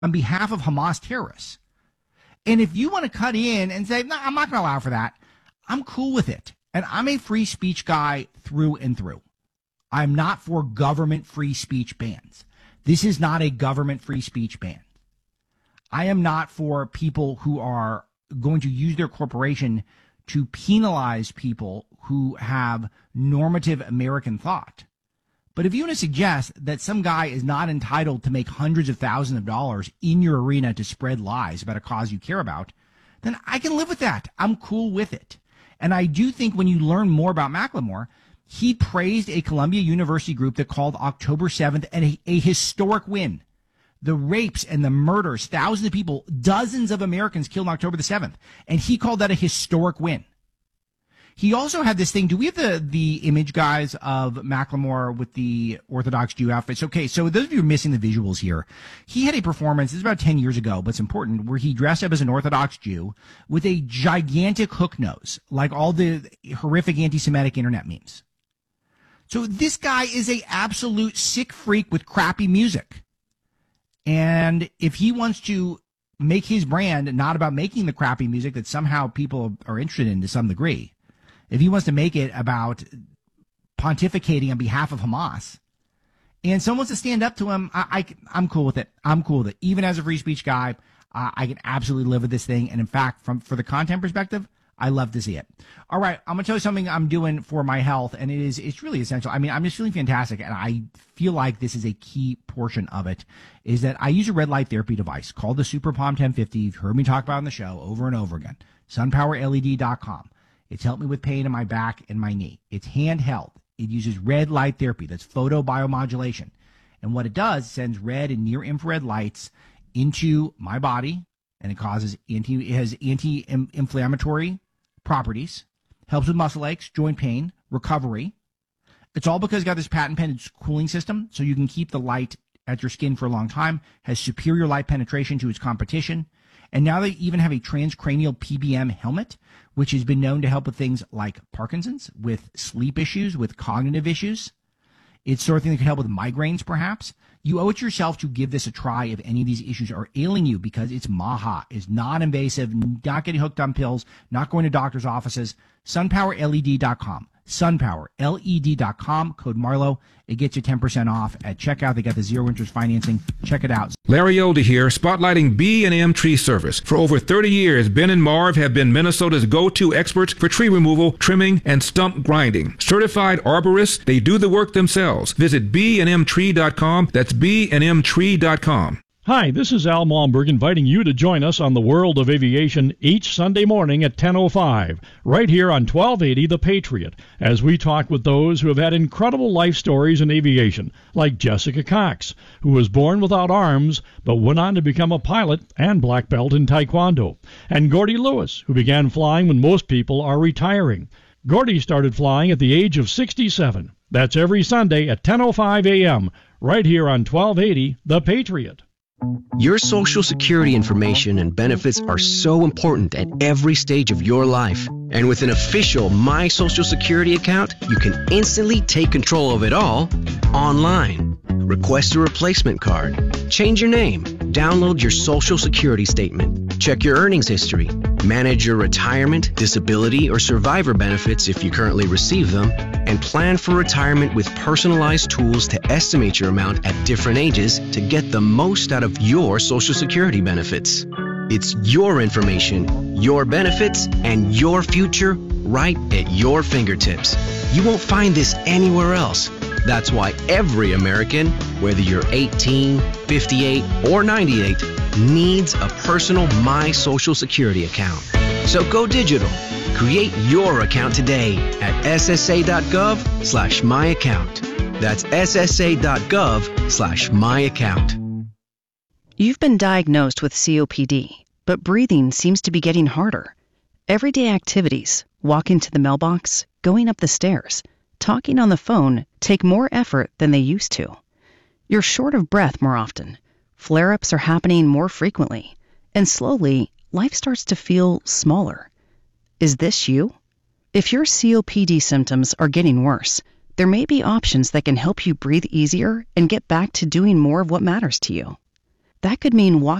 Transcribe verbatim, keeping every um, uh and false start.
on behalf of Hamas terrorists. And if you want to cut in and say, no, I'm not going to allow for that, I'm cool with it. And I'm a free speech guy through and through. I'm not for government free speech bans. This is not a government free speech ban. I am not for people who are going to use their corporation to penalize people who have normative American thought. But if you want to suggest that some guy is not entitled to make hundreds of thousands of dollars in your arena to spread lies about a cause you care about, then I can live with that. I'm cool with it. And I do think when you learn more about Macklemore, he praised a Columbia University group that called October seventh a, a historic win. The rapes and the murders, thousands of people, dozens of Americans killed on October the seventh. And he called that a historic win. He also had this thing. Do we have the, the image, guys, of Macklemore with the Orthodox Jew outfits? Okay, so those of you who are missing the visuals here, he had a performance, this is about ten years ago, but it's important, where he dressed up as an Orthodox Jew with a gigantic hook nose, like all the horrific anti-Semitic internet memes. So this guy is a absolute sick freak with crappy music. And if he wants to make his brand not about making the crappy music that somehow people are interested in to some degree, if he wants to make it about pontificating on behalf of Hamas, and someone wants to stand up to him, I, I, I'm cool with it. I'm cool with it. Even as a free speech guy, uh, I can absolutely live with this thing. And in fact, from for the content perspective, I love to see it. All right, I'm going to tell you something I'm doing for my health, and it is it's really essential. I mean, I'm just feeling fantastic, and I feel like this is a key portion of it, is that I use a red light therapy device called the Super Palm ten fifty. You've heard me talk about it on the show over and over again. sun power L E D dot com. It's helped me with pain in my back and my knee. It's handheld. It uses red light therapy. That's photobiomodulation. And what it does, it sends red and near infrared lights into my body, and it causes anti, it has anti-inflammatory properties, helps with muscle aches, joint pain, recovery. It's all because it's got this patent pending cooling system, so you can keep the light at your skin for a long time, has superior light penetration to its competition. And now they even have a transcranial P B M helmet, which has been known to help with things like Parkinson's, with sleep issues, with cognitive issues. It's sort of thing that could help with migraines, perhaps. You owe it yourself to give this a try if any of these issues are ailing you, because it's MAHA. It's non-invasive, not getting hooked on pills, not going to doctor's offices. sun power L E D dot com. sun power L E D dot com. Code Marlowe. It gets you ten percent off at checkout. They got the zero interest financing. Check it out. Larry Older here, spotlighting B and M Tree Service. For over thirty years, Ben and Marv have been Minnesota's go-to experts for tree removal, trimming, and stump grinding. Certified arborists, they do the work themselves. Visit B and M tree dot com. That's B and M tree dot com. Hi, this is Al Malmberg inviting you to join us on the World of Aviation each Sunday morning at ten oh five, right here on twelve eighty The Patriot, as we talk with those who have had incredible life stories in aviation, like Jessica Cox, who was born without arms but went on to become a pilot and black belt in Taekwondo, and Gordy Lewis, who began flying when most people are retiring. Gordy started flying at the age of sixty-seven. That's every Sunday at ten oh five a.m., right here on twelve eighty The Patriot. Your Social Security information and benefits are so important at every stage of your life. And with an official My Social Security account, you can instantly take control of it all online. Request a replacement card, change your name, download your Social Security statement, check your earnings history, manage your retirement, disability, or survivor benefits if you currently receive them, and plan for retirement with personalized tools to estimate your amount at different ages to get the most out of your Social Security benefits. It's your information, your benefits, and your future right at your fingertips. You won't find this anywhere else. That's why every American, whether you're eighteen, fifty-eight, or ninety-eight, needs a personal My Social Security account. So go digital. Create your account today at S S A dot gov slash my account. That's S S A dot gov slash my account. You've been diagnosed with C O P D, but breathing seems to be getting harder. Everyday activities, walking to the mailbox, going up the stairs, talking on the phone take more effort than they used to. You're short of breath more often. Flare-ups are happening more frequently. And slowly, life starts to feel smaller. Is this you? If your C O P D symptoms are getting worse, there may be options that can help you breathe easier and get back to doing more of what matters to you. That could mean walking